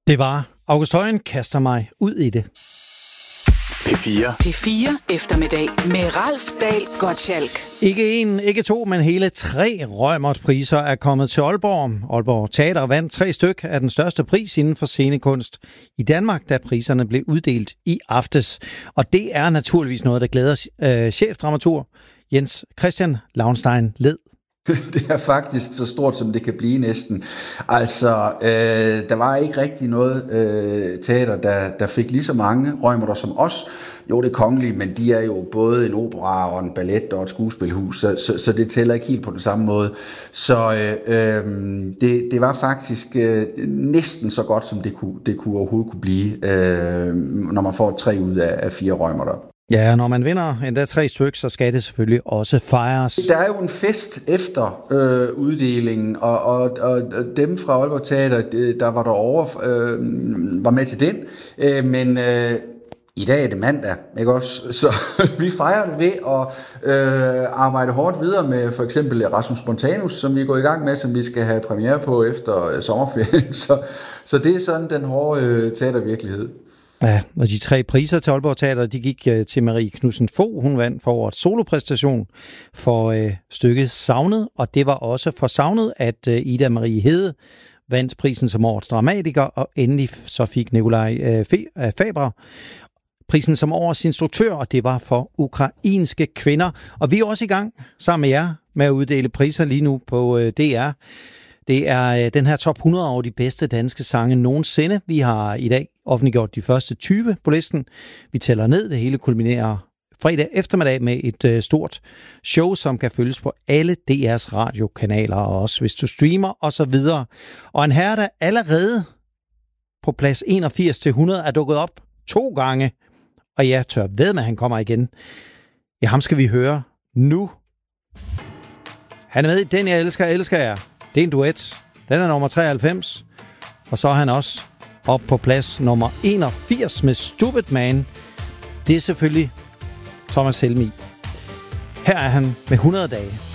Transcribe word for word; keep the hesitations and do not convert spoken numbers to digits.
Det var August Højen kaster mig ud i det. P fire. P fire eftermiddag med Ralf Dahl Gottschalk. Ikke en, ikke to, men hele tre Reumert-priser er kommet til Aalborg. Aalborg Teater vandt tre styk af den største pris inden for scenekunst i Danmark, da priserne blev uddelt i aftes. Og det er naturligvis noget, der glæder øh, chefdramaturg Jens Christian Launstein Led. Det er faktisk så stort, som det kan blive næsten. Altså, øh, der var ikke rigtig noget øh, teater, der, der fik lige så mange Reumerter som os. Jo, det er kongelige, men de er jo både en opera og en ballet og et skuespilhus, så, så, så det tæller ikke helt på den samme måde. Så øh, øh, det, det var faktisk øh, næsten så godt, som det kunne, det kunne overhovedet kunne blive, øh, når man får tre ud af, af fire Reumerter. Ja, når man vinder endda tre stykker, så skal det selvfølgelig også fejres. Der er jo en fest efter øh, uddelingen, og, og, og dem fra Aalborg Teater, der var derovre, øh, var med til den. Øh, men øh, i dag er det mandag, ikke også? Så vi fejrer det ved at øh, arbejde hårdt videre med for eksempel Erasmus Montanus, som vi er gået i gang med, som vi skal have premiere på efter sommerferien. Så, så det er sådan den hårde øh, teatervirkelighed. Ja, og de tre priser til Aalborg Teater, de gik uh, til Marie Knudsen Fogh. Hun vandt for årets solopræstation for uh, stykket Savnet, og det var også for Savnet, at uh, Ida Marie Hede vandt prisen som årets dramatiker, og endelig så fik Nikolaj uh, Fe- uh, Fabre prisen som årets instruktør, og det var for ukrainske kvinder. Og vi er også i gang sammen med jer med at uddele priser lige nu på uh, D R. Det er den her top hundrede over de bedste danske sange nogensinde. Vi har i dag offentliggjort de første tyve på listen. Vi tæller ned. Det hele kulminerer fredag eftermiddag med et øh, stort show, som kan følges på alle D R's radiokanaler, og også hvis du streamer og så videre. Og en herre, der allerede på plads enogfirs til hundrede er dukket op to gange. Og jeg tør ved med, at han kommer igen. Ja, ham skal vi høre nu. Han er med i Den jeg elsker, elsker jeg. Det er en duet. Den er nummer treoghalvfems. Og så er han også op på plads nummer enogfirs med Stupid Man. Det er selvfølgelig Thomas Helmig. Her er han med hundrede dage.